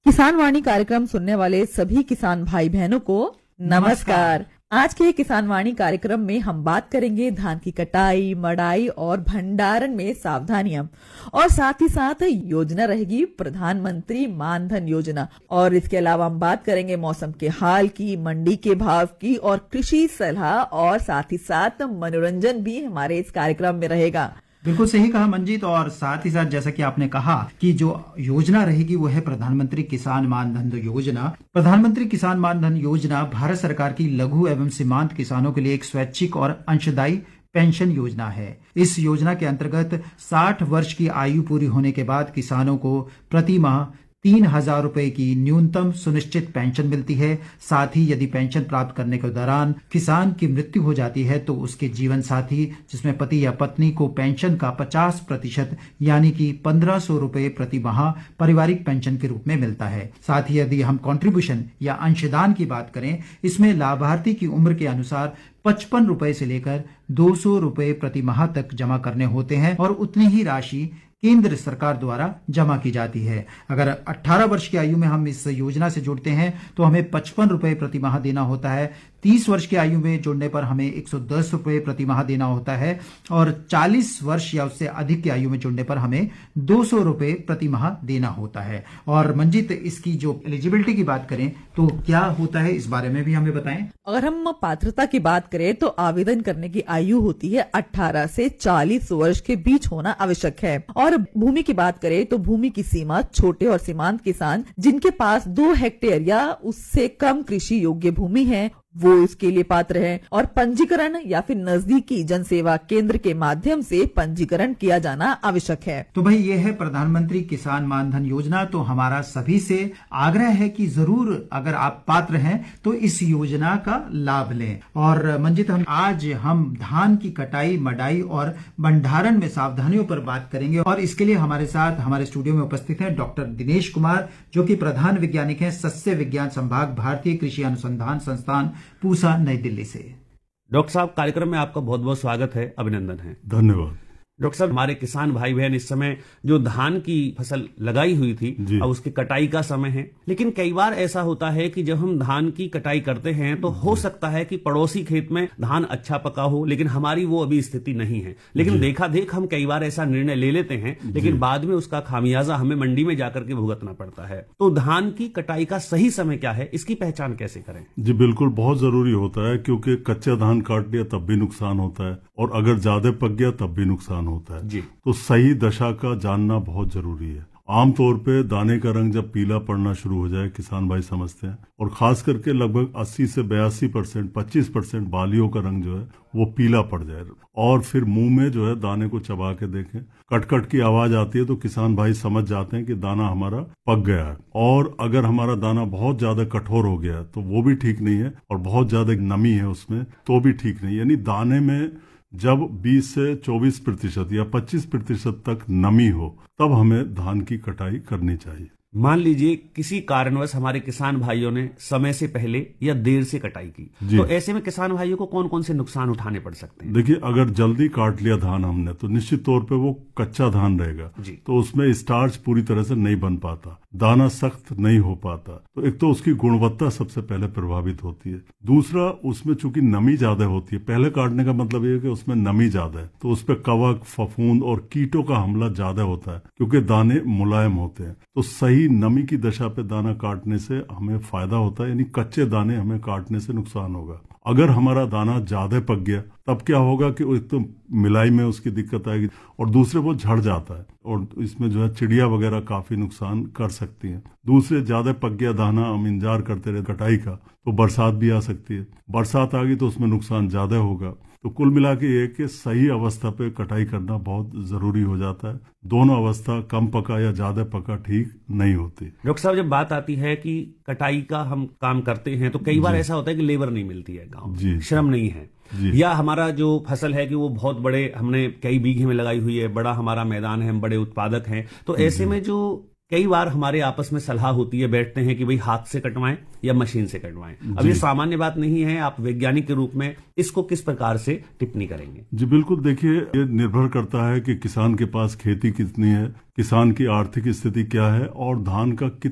किसान वाणी कार्यक्रम सुनने वाले सभी किसान भाई बहनों को नमस्कार। आज के किसान वाणी कार्यक्रम में हम बात करेंगे धान की कटाई, मड़ाई और भंडारण में सावधानियां और साथ ही साथ योजना रहेगी प्रधानमंत्री मानधन योजना। और इसके अलावा हम बात करेंगे मौसम के हाल की, मंडी के भाव की और कृषि सलाह और साथ ही साथ मनोरंजन भी हमारे इस कार्यक्रम में रहेगा। बिल्कुल सही कहा मंजीत। और साथ ही साथ जैसा कि आपने कहा कि जो योजना रहेगी वो है प्रधानमंत्री किसान मानधन योजना। प्रधानमंत्री किसान मानधन योजना भारत सरकार की लघु एवं सीमांत किसानों के लिए एक स्वैच्छिक और अंशदायी पेंशन योजना है। इस योजना के अंतर्गत 60 वर्ष की आयु पूरी होने के बाद किसानों को प्रति माह 3,000 रुपए की न्यूनतम सुनिश्चित पेंशन मिलती है। साथ ही यदि पेंशन प्राप्त करने के दौरान किसान की मृत्यु हो जाती है तो उसके जीवन साथी जिसमें पति या पत्नी को पेंशन का 50% यानी कि 1,500 रुपए प्रति माह पारिवारिक पेंशन के रूप में मिलता है। साथ ही यदि हम कंट्रीब्यूशन या अंशदान की बात करें, इसमें लाभार्थी की उम्र के अनुसार 55 रुपए से लेकर 200 रुपए प्रति माह तक जमा करने होते हैं और उतनी ही राशि केंद्र सरकार द्वारा जमा की जाती है। अगर 18 वर्ष की आयु में हम इस योजना से जुड़ते हैं तो हमें 55 रुपए प्रति माह देना होता है। 30 वर्ष की आयु में जुड़ने पर हमें 110 रुपए प्रति माह देना होता है और 40 वर्ष या उससे अधिक की आयु में जुड़ने पर हमें 200 रुपए प्रति माह देना होता है। और मंजीत, इसकी जो एलिजिबिलिटी की बात करें तो क्या होता है, इस बारे में भी हमें बताएं। अगर हम पात्रता की बात करें तो आवेदन करने की आयु होती है 18 से 40 वर्ष के बीच होना आवश्यक है। और भूमि की बात करें तो भूमि की सीमा छोटे और सीमांत किसान जिनके पास 2 हेक्टेयर या उससे कम कृषि योग्य भूमि है वो इसके लिए पात्र हैं। और पंजीकरण या फिर नजदीकी जन सेवा केंद्र के माध्यम से पंजीकरण किया जाना आवश्यक है। तो भाई ये है प्रधानमंत्री किसान मानधन योजना। तो हमारा सभी से आग्रह है कि जरूर अगर आप पात्र हैं तो इस योजना का लाभ लें। और मंजित, आज हम धान की कटाई, मड़ाई और भंडारण में सावधानियों पर बात करेंगे और इसके लिए हमारे साथ हमारे स्टूडियो में उपस्थित हैं डॉक्टर दिनेश कुमार, जो कि प्रधान वैज्ञानिक हैं सस्य विज्ञान संभाग, भारतीय कृषि अनुसंधान संस्थान, पूसा, नई दिल्ली से। डॉक्टर साहब, कार्यक्रम में आपका बहुत बहुत स्वागत है, अभिनंदन है। धन्यवाद। डॉक्टर साहब, हमारे किसान भाई बहन इस समय जो धान की फसल लगाई हुई थी अब उसकी कटाई का समय है, लेकिन कई बार ऐसा होता है कि जब हम धान की कटाई करते हैं तो हो सकता है कि पड़ोसी खेत में धान अच्छा पका हो लेकिन हमारी वो अभी स्थिति नहीं है। लेकिन देखा देख हम कई बार ऐसा निर्णय ले लेते हैं लेकिन बाद में उसका खामियाजा हमें मंडी में जाकर के भुगतना पड़ता है। तो धान की कटाई का सही समय क्या है, इसकी पहचान कैसे करें? जी बिल्कुल, बहुत जरूरी होता है क्योंकि कच्चा धान काट लिया तब भी नुकसान होता है और अगर ज्यादा पक गया तब भी नुकसान होता है। जी। तो सही दशा का जानना बहुत जरूरी है। आमतौर पे दाने का रंग जब पीला पड़ना शुरू हो जाए किसान भाई समझते हैं, और खास करके लगभग 80 से 82%, 25% बालियों का रंग जो है वो पीला पड़ जाए और फिर मुंह में जो है दाने को चबा के देखें, कटकट की आवाज आती है तो किसान भाई समझ जाते हैं कि दाना हमारा पक गया है। और अगर हमारा दाना बहुत ज्यादा कठोर हो गया है तो वो भी ठीक नहीं है और बहुत ज्यादा नमी है उसमें तो भी ठीक नहीं। यानी दाने में जब 20 से 24% या 25% तक नमी हो तब हमें धान की कटाई करनी चाहिए। मान लीजिए किसी कारणवश हमारे किसान भाइयों ने समय से पहले या देर से कटाई की, तो ऐसे में किसान भाइयों को कौन कौन से नुकसान उठाने पड़ सकते हैं? देखिए, अगर जल्दी काट लिया धान हमने तो निश्चित तौर पे वो कच्चा धान रहेगा तो उसमें स्टार्च पूरी तरह से नहीं बन पाता, दाना सख्त नहीं हो पाता। तो एक तो उसकी गुणवत्ता सबसे पहले प्रभावित होती है। दूसरा, उसमें चूंकि नमी ज्यादा होती है, पहले काटने का मतलब ये है कि उसमें नमी ज्यादा है तो उस पर कवक, फफूंद और कीटों का हमला ज्यादा होता है क्योंकि दाने मुलायम होते हैं। तो सही नमी की दशा पे दाना काटने से हमें फायदा होता है, यानी कच्चे दाने हमें काटने से नुकसान होगा। अगर हमारा दाना ज्यादा पक गया तब क्या होगा कि एक तो मिलाई में उसकी दिक्कत आएगी और दूसरे वो झड़ जाता है और इसमें जो है चिड़िया वगैरह काफी नुकसान कर सकती हैं। दूसरे, ज्यादा पक गया दाना हम इंतजार करते रहे कटाई का तो बरसात भी आ सकती है, बरसात आ गई तो उसमें नुकसान ज्यादा होगा। तो कुल मिला के ये कि सही अवस्था पे कटाई करना बहुत जरूरी हो जाता है। दोनों अवस्था, कम पका या ज्यादा पका, ठीक नहीं होती। डॉक्टर साहब, जब बात आती है कि कटाई का हम काम करते हैं तो कई बार ऐसा होता है कि लेबर नहीं मिलती है गाँव में, श्रम नहीं है, या हमारा जो फसल है कि वो बहुत बड़े, हमने कई बीघे में लगाई हुई है, बड़ा हमारा मैदान है, हम बड़े उत्पादक हैं। तो ऐसे में जो कई बार हमारे आपस में सलाह होती है, बैठते हैं कि भाई हाथ से कटवाएं या मशीन से कटवाएं। अब ये सामान्य बात नहीं है, आप वैज्ञानिक के रूप में इसको किस प्रकार से टिप्पणी करेंगे? जी बिल्कुल, देखिए ये निर्भर करता है कि किसान के पास खेती कितनी है, किसान की आर्थिक स्थिति क्या है और धान का